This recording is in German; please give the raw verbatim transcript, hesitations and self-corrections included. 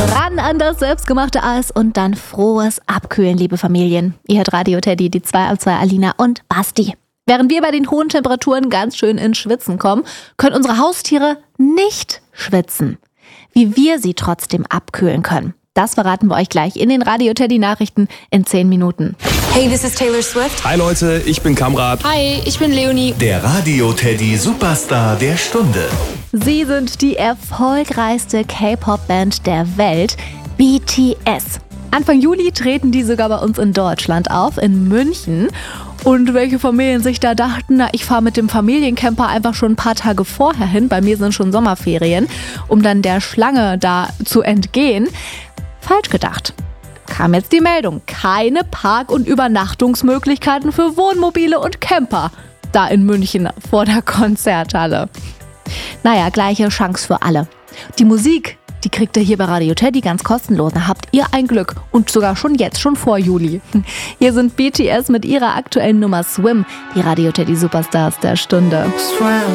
Ran an das selbstgemachte Eis und dann frohes Abkühlen, liebe Familien. Ihr hört Radio Teddy, die zwei auf zwei Alina und Basti. Während wir bei den hohen Temperaturen ganz schön ins Schwitzen kommen, können unsere Haustiere nicht schwitzen. Wie wir sie trotzdem abkühlen können, das verraten wir euch gleich in den Radio Teddy Nachrichten in zehn Minuten. Hey, this is Taylor Swift. Hi Leute, ich bin Kamrat. Hi, ich bin Leonie. Der Radio Teddy Superstar der Stunde. Sie sind die erfolgreichste K-Pop-Band der Welt, B T S. Anfang Juli treten die sogar bei uns in Deutschland auf, in München. Und welche Familien sich da dachten, na, ich fahre mit dem Familiencamper einfach schon ein paar Tage vorher hin, bei mir sind schon Sommerferien, um dann der Schlange da zu entgehen. Falsch gedacht. Kam jetzt die Meldung, keine Park- und Übernachtungsmöglichkeiten für Wohnmobile und Camper da in München vor der Konzerthalle. Naja, gleiche Chance für alle. Die Musik, die kriegt ihr hier bei Radio Teddy ganz kostenlos. Da habt ihr ein Glück und sogar schon jetzt, schon vor Juli. Hier sind B T S mit ihrer aktuellen Nummer Swim, die Radio Teddy Superstars der Stunde.